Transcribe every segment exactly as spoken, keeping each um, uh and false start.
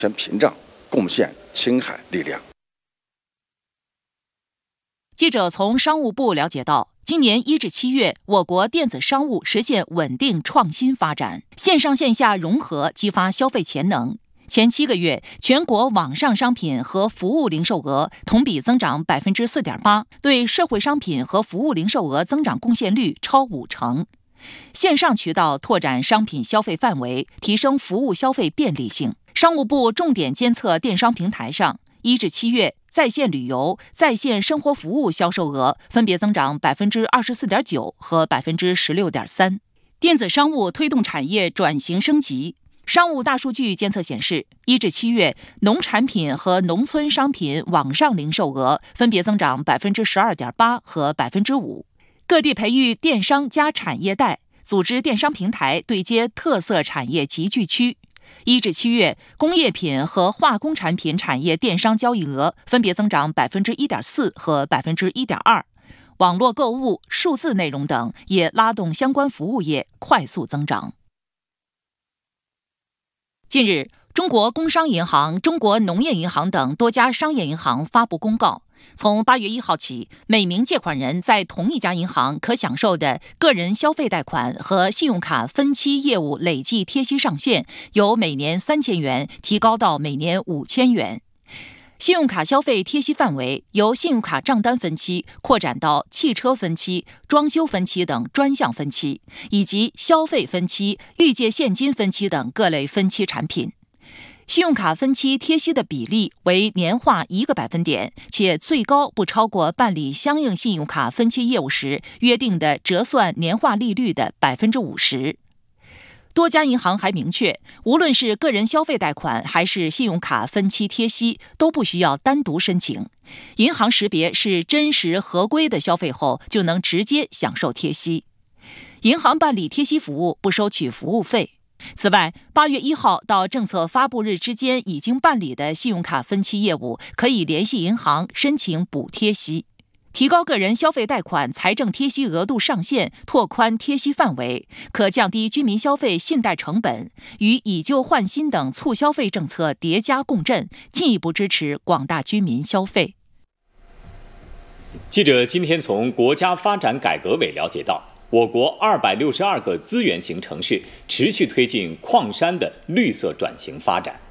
成屏障，贡献青海力量。 记者从商务部了解到，今年一至七月，我国电子商务实现稳定创新发展，线上线下融合激发消费潜能。前七个月，全国网上商品和服务零售额同比增长百分之四点八，对社会商品和服务零售额增长贡献率超五成。线上渠道拓展商品消费范围，提升服务消费便利性。商务部重点监测电商平台上，一至七月在线旅游、在线生活服务销售额分别增长百分之二十四点九和百分之十六点三。电子商务推动产业转型升级。商务大数据监测显示，一至七月，农产品和农村商品网上零售额分别增长百分之十二点八和百分之五。各地培育电商加产业带，组织电商平台对接特色产业集聚区。一至七月，工业品和化工产品产业电商交易额分别增长百分之一点四和百分之一点二。网络购物、数字内容等也拉动相关服务业快速增长。近日，中国工商银行、中国农业银行等多家商业银行发布公告，从八月一号起，每名借款人在同一家银行可享受的个人消费贷款和信用卡分期业务累计贴息上限由每年三千元提高到每年五千元。信用卡消费贴息范围由信用卡账单分期扩展到汽车分期、装修分期等专项分期，以及消费分期、预借现金分期等各类分期产品。信用卡分期贴息的比例为年化一个百分点，且最高不超过办理相应信用卡分期业务时约定的折算年化利率的百分之五十。多家银行还明确，无论是个人消费贷款还是信用卡分期贴息，都不需要单独申请。银行识别是真实合规的消费后，就能直接享受贴息。银行办理贴息服务不收取服务费。此外，八月一号到政策发布日之间已经办理的信用卡分期业务，可以联系银行申请补贴息。提高个人消费贷款财政贴息额度上限，拓宽贴息范围，可降低居民消费信贷成本，与以旧换新等促消费政策叠加共振，进一步支持广大居民消费。 记者今天从国家发展改革委了解到，我国二百六十二个资源型城市持续推进矿山的绿色转型发展。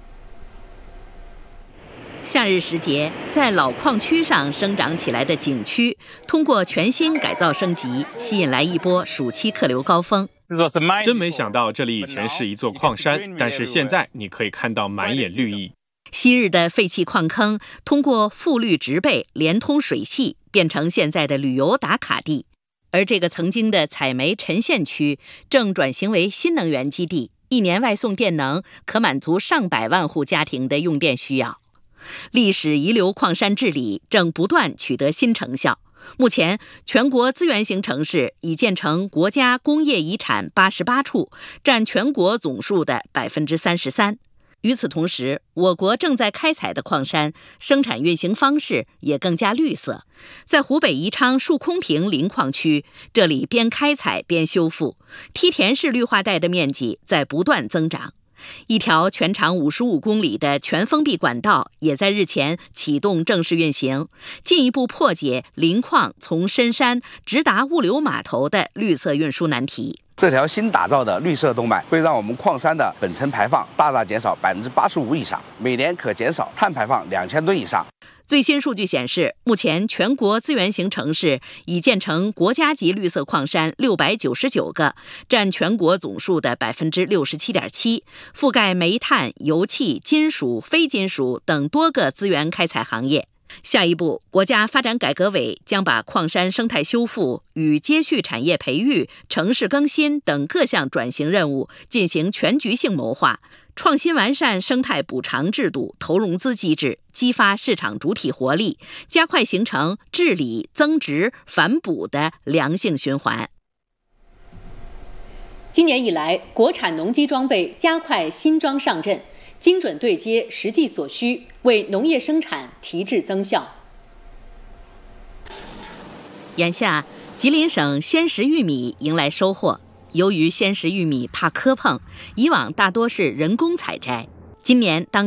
夏日时节，在老矿区上生长起来的景区，通过全新改造升级，吸引来一波暑期客流高峰。 真没想到这里以前是一座矿山，但是现在你可以看到满眼绿意。 昔日的废弃矿坑，通过复绿植被连通水系，变成现在的旅游打卡地。而这个曾经的采煤沉陷区，正转型为新能源基地，一年外送电能可满足上百万户家庭的用电需要。历史遗留矿山治理正不断取得新成效。目前，全国资源型城市已建成国家工业遗产八十八处，占全国总数的百分之三十三。与此同时，我国正在开采的矿山生产运行方式也更加绿色。在湖北宜昌树空坪林矿区，这里边开采边修复，梯田式绿化带的面积在不断增长。一条全长五十五公里的全封闭管道也在日前启动正式运行，进一步破解林矿从深山直达物流码头的绿色运输难题。 这条新打造的绿色动脉会让我们矿山的本层排放大大减少百分之八十五以上，每年可减少碳排放两千吨以上。 最新数据显示，目前全国资源型城市已建成国家级绿色矿山六百九十九个，占全国总数的百分之六十七点七，覆盖煤炭、油气、金属、非金属等多个资源开采行业。下一步，国家发展改革委将把矿山生态修复与接续产业培育、城市更新等各项转型任务进行全局性谋划，创新完善生态补偿制度、投融资机制，激发市场主体活力，加快形成治理、增值、反哺的良性循环。 今年以来，国产农机装备加快新装上阵，精准对接实际所需，为农业生产提质增效。 眼下，吉林省鲜食玉米迎来收获。由于鲜食玉米怕磕碰，以往大多是人工采摘， 今年当